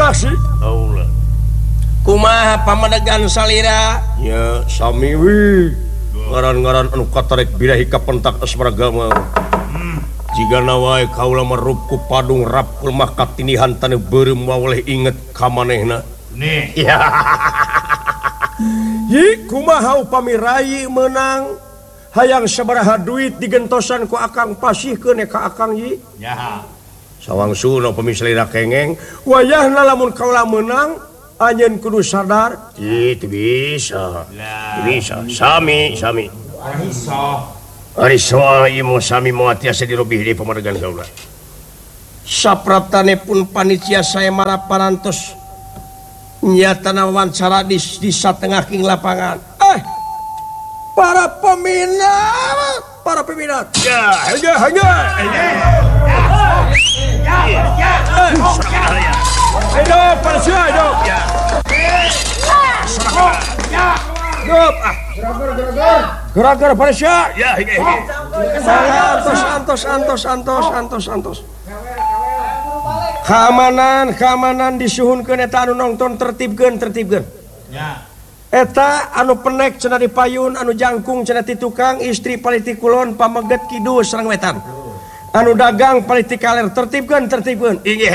sih kumaha pamadegan salira ya sami wi ngaran-ngaran anu katarek birahi ka pentak asmaragama jika nawai kaula merupku padung rapkul mah katinihan tanu beureum waleh inget ka manehna nih ya Yi kumaha upami rai menang hayang sabaraha duit digentosan ku akang pasihkeun ka akang Yi nya sawangsu upami salira kengeng wayahna lamun kaula menang anjeun kudu sadar itu bisa sami Ariso ieu sami moal tiasa dirobih di pamadegan kaula sapratane pun panitia saya marah parantos nyatana wawancara di satengah king lapangan para peminat ya hanya hidup Persija hidup gerak Persija ya antos keamanan disuhunkeun eta anu nonton tertibkeun eta anu penek cenah dipayun anu jangkung cenah ti tukang istri politik kulon pameget kidul sareng wetan anu dagang politik kaler tertibkeun inggih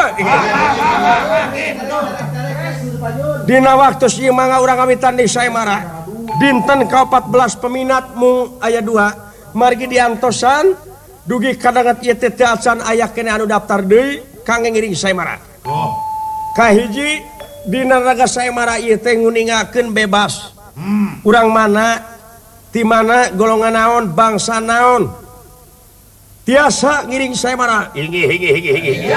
dina waktu ieu mangga urang awitan di Saemara dinten ka-14 peminat mung aya 2 margi diantosan dugi kadangat ieu teh acan aya keneh anu daftar deui kangge ngiring Saemara kahiji dina raga Saemara ieu teh nguningakeun bebas urang mana ti mana golongan naon bangsa naon tiasa ngiring Saemara inggih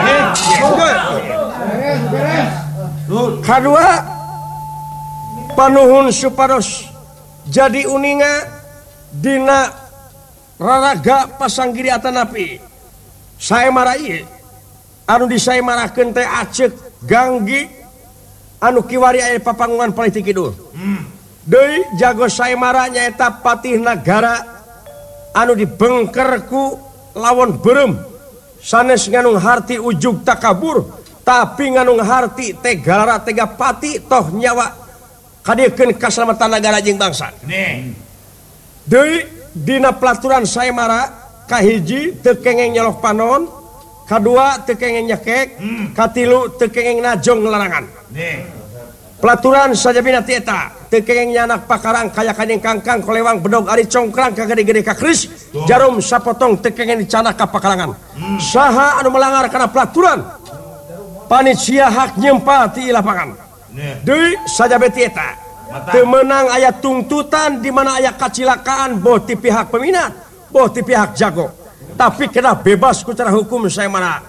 kadua panuhun supados jadi uninga dina raraga pasanggiri atanapi Saemara ieu anu disaemarakeun teh acek ganggi anu kiwari aya papangungan politik kidul deui jago Saemara nyaeta patih nagara anu dibengkerku lawan beureum sanes nganung harti ujug takabur tapi nganung harti tegara tega pati toh nyawa kadiekeun kasalamatan nagara jeung bangsa deui dina pelaturan Saemara kahiji teu kengeng nyolok panon kadua teu kengeng nyekek katilu teu kengeng najong larangan pelaturan sajabina ti eta teu kengeng nyanak pakarang kaya kanjeng kangkang kolewang bedog ari congkrang ka gede-gede ka keris jarum sapotong teu kengeng dicanak ka pakarangan saha anu melanggar kana pelaturan panitia hak nyempati lapangan deui sajabe ti eta teu meunang aya tungtutan di mana aya kacilakaan boh ti pihak peminat boh ti pihak jago tapi kena bebas ku cara hukum Saemara.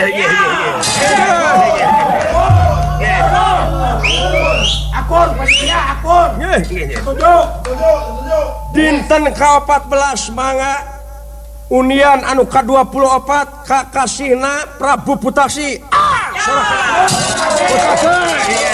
Akur, akur. Dinten ka-14 mangga unian anu ka-24 kakasihna Prabu Putasi. Putasi.